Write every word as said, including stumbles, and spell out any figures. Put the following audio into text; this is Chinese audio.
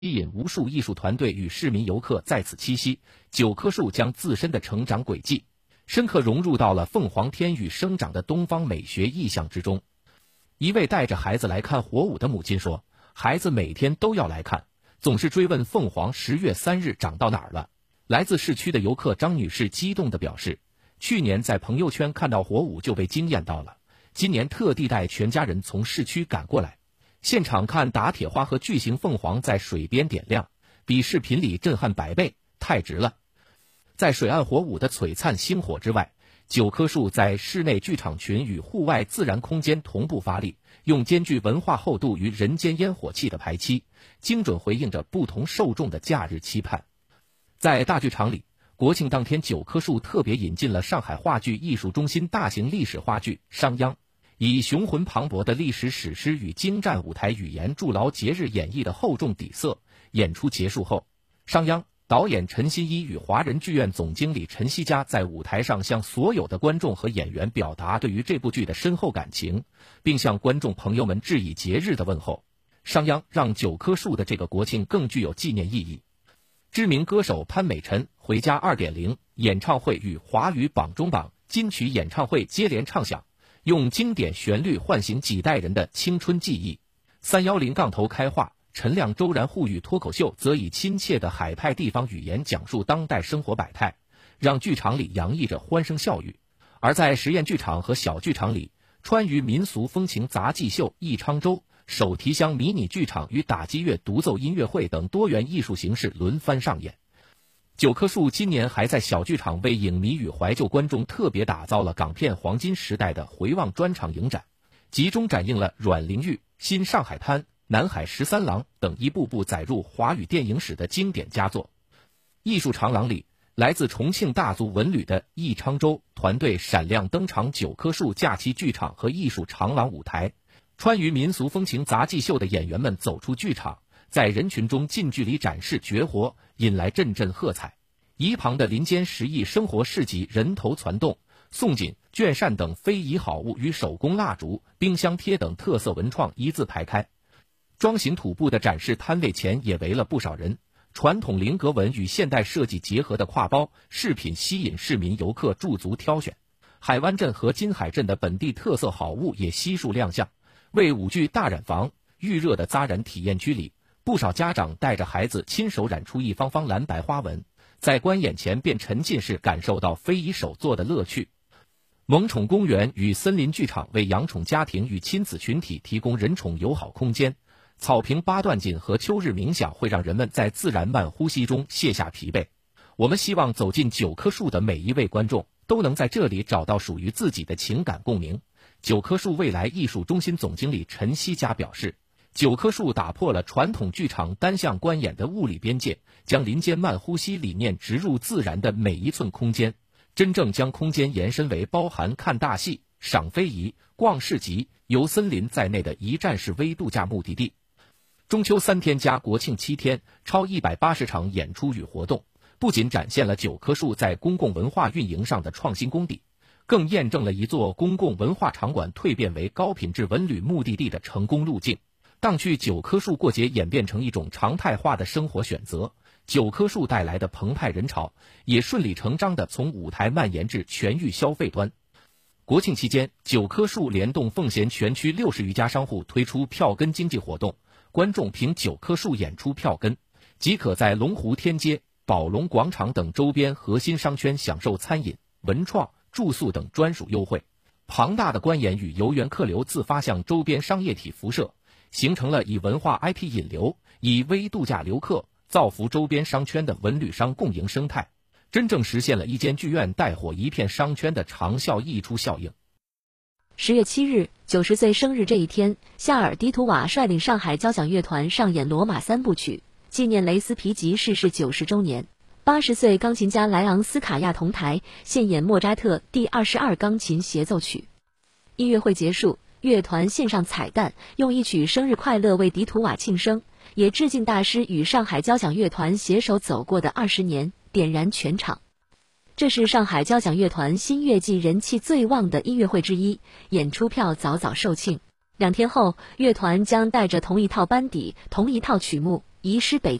引无数艺术团队与市民游客在此栖息。九棵树将自身的成长轨迹深刻融入到了凤凰天宇生长的东方美学意象之中。一位带着孩子来看火舞的母亲说，孩子每天都要来看，总是追问凤凰十月三日长到哪儿了。来自市区的游客张女士激动地表示，去年在朋友圈看到火舞就被惊艳到了，今年特地带全家人从市区赶过来，现场看打铁花和巨型凤凰在水边点亮，比视频里震撼百倍，太值了。在水岸火舞的璀璨星火之外，九棵树在室内剧场群与户外自然空间同步发力，用兼具文化厚度与人间烟火气的排期，精准回应着不同受众的假日期盼。在大剧场里，国庆当天九棵树特别引进了上海话剧艺术中心大型历史话剧《商鞅》，以雄浑磅礴的历史史诗与精湛舞台语言筑牢节日演绎的厚重底色。演出结束后，商鞅导演陈新一与华人剧院总经理陈希佳在舞台上向所有的观众和演员表达对于这部剧的深厚感情，并向观众朋友们致以节日的问候。商鞅让九棵树的这个国庆更具有纪念意义。知名歌手潘美辰回家 二点零 演唱会与华语榜中榜金曲演唱会接连唱响，用经典旋律唤醒几代人的青春记忆。三一零杠头开化，陈亮周然沪语脱口秀则以亲切的海派地方语言讲述当代生活百态，让剧场里洋溢着欢声笑语。而在实验剧场和小剧场里，川渝民俗风情杂技秀忆昌州、手提箱迷你剧场与打击乐独奏音乐会等多元艺术形式轮番上演。九棵树今年还在小剧场为影迷与怀旧观众特别打造了港片黄金时代的回望专场影展，集中展映了阮玲玉、新上海滩、南海十三郎等一部部载入华语电影史的经典佳作。艺术长廊里，来自重庆大族文旅的忆昌州团队闪亮登场九棵树假期剧场和艺术长廊舞台，川渝民俗风情杂技秀的演员们走出剧场，在人群中近距离展示绝活，引来阵阵喝彩。一旁的林间十亿生活市集人头攒动，宋锦、卷扇等非遗好物与手工蜡烛、冰箱贴等特色文创一字排开。装行土布的展示摊位前也围了不少人，传统菱格纹与现代设计结合的挎包饰品吸引市民游客驻足挑选。海湾镇和金海镇的本地特色好物也悉数亮相。为舞剧大染坊预热的扎染体验区里，不少家长带着孩子亲手染出一方方蓝白花纹，在观演前便沉浸式感受到非遗手作的乐趣。萌宠公园与森林剧场为养宠家庭与亲子群体提供人宠友好空间。草坪八段锦和秋日冥想会让人们在自然慢呼吸中卸下疲惫。我们希望走进九棵树的每一位观众都能在这里找到属于自己的情感共鸣。九棵树未来艺术中心总经理陈希佳表示，九棵树打破了传统剧场单向观演的物理边界，将林间慢呼吸理念植入自然的每一寸空间，真正将空间延伸为包含看大戏、赏非遗、逛市集、游森林在内的一站式微度假目的地。中秋三天加国庆七天，超一百八十场演出与活动，不仅展现了九棵树在公共文化运营上的创新功底，更验证了一座公共文化场馆蜕变为高品质文旅目的地的成功路径。当去九棵树过节演变成一种常态化的生活选择，九棵树带来的澎湃人潮也顺理成章地从舞台蔓延至全域消费端。国庆期间，九棵树联动奉贤全区六十余家商户推出票根经济活动，观众凭九棵树演出票根，即可在龙湖天街、宝龙广场等周边核心商圈享受餐饮、文创、住宿等专属优惠。庞大的观演与游园客流自发向周边商业体辐射，形成了以文化 I P 引流、以微度假留客、造福周边商圈的文旅商共赢生态，真正实现了一间剧院带火一片商圈的长效溢出效应。 十月七日，九十岁生日这一天，夏尔·迪图瓦率领上海交响乐团上演《罗马三部曲》，纪念雷斯皮吉逝世九十周年。八十岁钢琴家莱昂斯卡亚同台献演莫扎特第二十二钢琴协奏曲。音乐会结束，乐团献上彩蛋，用一曲《生日快乐》为迪图瓦庆生，也致敬大师与上海交响乐团携手走过的二十年，点燃全场。这是上海交响乐团新乐季人气最旺的音乐会之一，演出票早早售罄。两天后，乐团将带着同一套班底、同一套曲目， 遗失北